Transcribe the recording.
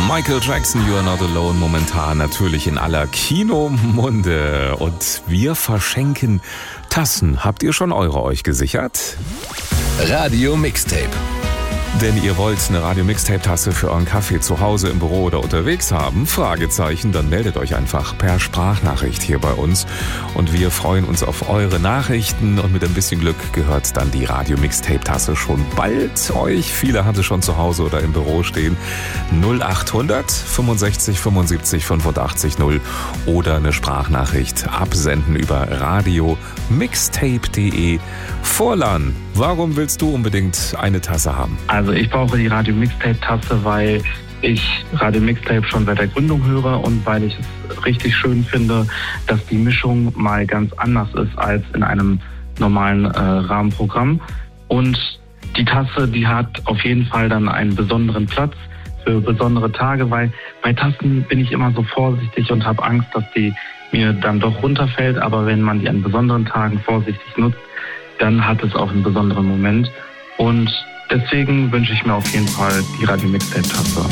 Michael Jackson, You Are Not Alone, momentan natürlich in aller Kinomunde. Und wir verschenken Tassen. Habt ihr schon eure euch gesichert? Radio Mixtape. Denn ihr wollt eine Radio-Mixtape-Tasse für euren Kaffee zu Hause, im Büro oder unterwegs haben? Fragezeichen, dann meldet euch einfach per Sprachnachricht hier bei uns. Und wir freuen uns auf eure Nachrichten und mit ein bisschen Glück gehört dann die Radio-Mixtape-Tasse schon bald euch. Viele haben sie schon zu Hause oder im Büro stehen. 0800 65 75 85 0 oder eine Sprachnachricht absenden über radiomixtape.de. Vorlan, warum willst du unbedingt eine Tasse haben? Also ich brauche die Radio Mixtape Tasse, weil ich Radio Mixtape schon seit der Gründung höre und weil ich es richtig schön finde, dass die Mischung mal ganz anders ist als in einem normalen Rahmenprogramm. Und die Tasse, die hat auf jeden Fall dann einen besonderen Platz für besondere Tage, weil bei Tassen bin ich immer so vorsichtig und habe Angst, dass die mir dann doch runterfällt. Aber wenn man die an besonderen Tagen vorsichtig nutzt, dann hat es auch einen besonderen Moment. Und deswegen wünsche ich mir auf jeden Fall die Radio Mixtape Tasse.